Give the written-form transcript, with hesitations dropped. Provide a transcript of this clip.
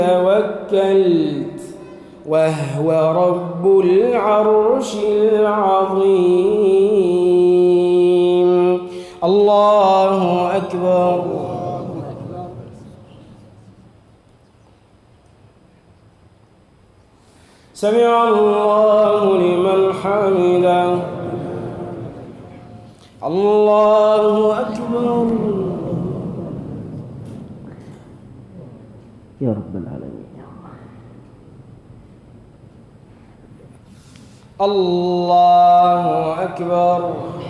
توكلت وهو رب العرش العظيم. الله أكبر. سمع الله لمن حمده. الله أكبر. يا رب العالمين. الله أكبر.